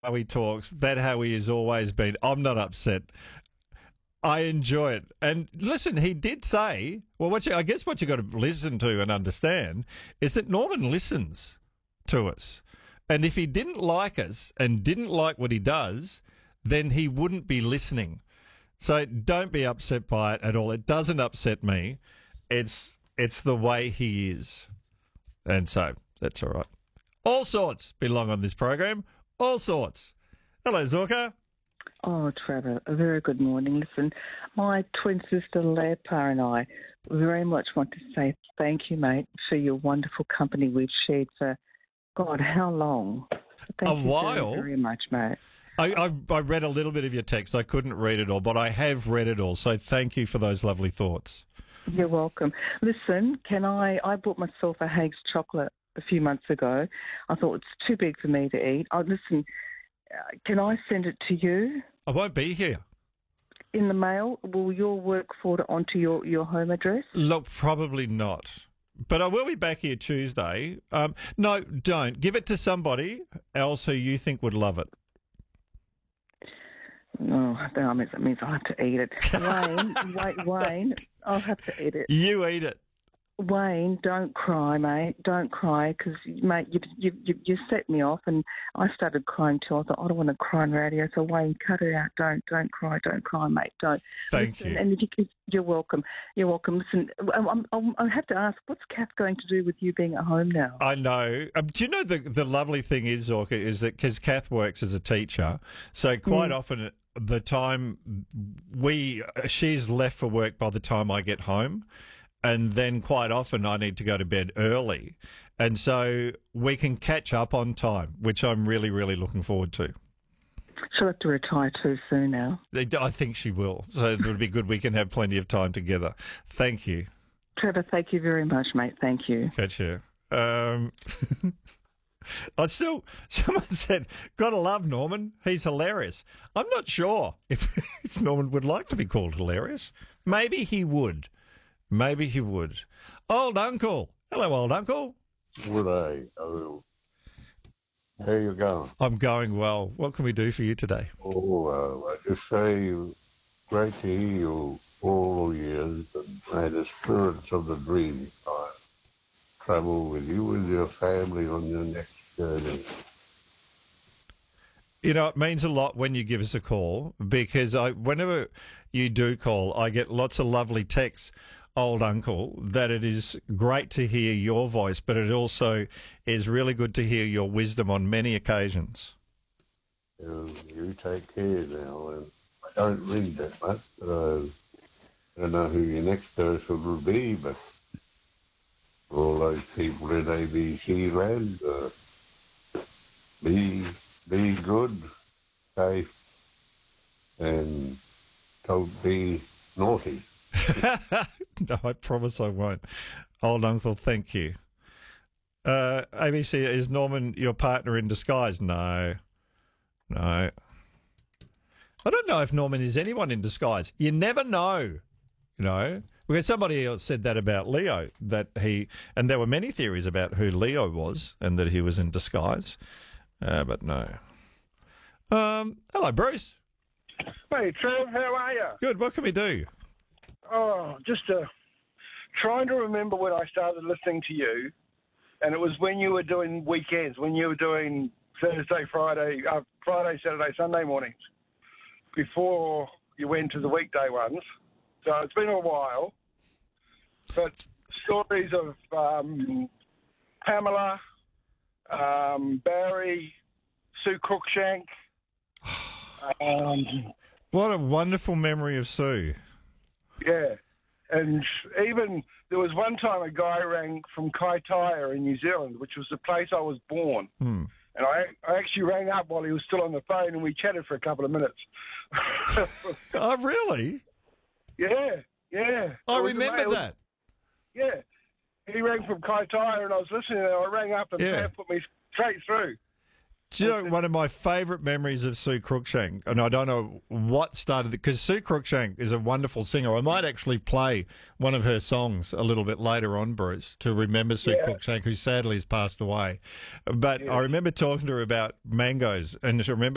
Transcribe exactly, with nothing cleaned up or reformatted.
how he talks, that how he has always been. I'm not upset. I enjoy it. And listen, he did say, well, what you, I guess what you've got to listen to and understand is that Norman listens to us. And if he didn't like us and didn't like what he does, then he wouldn't be listening. So don't be upset by it at all. It doesn't upset me. It's it's the way he is. And so that's all right. All sorts belong on this program. All sorts. Hello, Zorka. Oh, Trevor, a very good morning. Listen, my twin sister Lepa and I very much want to say thank you, mate, for your wonderful company we've shared for, God, how long? Thank a you while. Very, very much, mate. I, I, I read a little bit of your text. I couldn't read it all, but I have read it all. So thank you for those lovely thoughts. You're welcome. Listen, can I, I bought myself a Hague's chocolate a few months ago. I thought it's too big for me to eat. Oh, listen, uh, can I send it to you? I won't be here. In the mail? Will your work forward onto your, your home address? Look, probably not. But I will be back here Tuesday. Um, no, don't. Give it to somebody else who you think would love it. Oh, that means, that means I'll have to eat it. Wayne, wait, Wayne, I'll have to eat it. You eat it. Wayne, don't cry, mate. Don't cry, because, mate, you, you you you set me off, and I started crying too. I thought, I don't want to cry on radio, so Wayne, cut it out. Don't don't cry, don't cry, mate. Don't. Thank Listen, you. And if you can, you're welcome. You're welcome. Listen, I'm, I'm, I have to ask, what's Kath going to do with you being at home now? I know. Um, do you know the the lovely thing is, Zorka, is that because Kath works as a teacher, so quite mm. often the time we she's left for work by the time I get home. And then quite often I need to go to bed early. And so we can catch up on time, which I'm really, really looking forward to. She'll have to retire too soon now. I think she will. So it would be good. We can have plenty of time together. Thank you. Trevor, thank you very much, mate. Thank you. Catch you. Um, I still, someone said, gotta love Norman. He's hilarious. I'm not sure if, if Norman would like to be called hilarious. Maybe he would. Maybe he would. Old Uncle. Hello, Old Uncle. Good day. Oh, how you going? I'm going well. What can we do for you today? Oh, uh, I just say great to hear you all the years, and may the spirits of the dream time travel with you and your family on your next journey. You know, it means a lot when you give us a call, because I, whenever you do call, I get lots of lovely texts, Old Uncle, that it is great to hear your voice, but it also is really good to hear your wisdom on many occasions. You, you take care now. And I don't read that much, but I, I don't know who your next person will be, but all those people in A B C land, uh, be, be good, safe, and don't be naughty. No, I promise I won't. Old Uncle, thank you. Uh, A B C, is Norman your partner in disguise? No. No. I don't know if Norman is anyone in disguise. You never know, you know. Because somebody else said that about Leo, that he, and there were many theories about who Leo was and that he was in disguise, uh, but no. Um, hello, Bruce. Hey, Trev, how are you? Good, what can we do? Oh, just uh, trying to remember when I started listening to you, and it was when you were doing weekends, when you were doing Thursday, Friday, uh, Friday, Saturday, Sunday mornings, before you went to the weekday ones. So it's been a while, but stories of um, Pamela, um, Barry, Sue Cruikshank. um, What a wonderful memory of Sue. Yeah, and even there was one time a guy rang from Kaitaia in New Zealand, which was the place I was born. Hmm. And I, I actually rang up while he was still on the phone, and we chatted for a couple of minutes. Oh, really? Yeah, yeah. I It was remember amazing. that. Yeah. He rang from Kaitaia, and I was listening, and I rang up, and Yeah. Sam put me straight through. Do you know one of my favourite memories of Sue Cruikshank, and I don't know what started it, because Sue Cruikshank is a wonderful singer. I might actually play one of her songs a little bit later on, Bruce, to remember Sue Yeah. Cruikshank, who sadly has passed away. But Yeah. I remember talking to her about mangoes, and I remember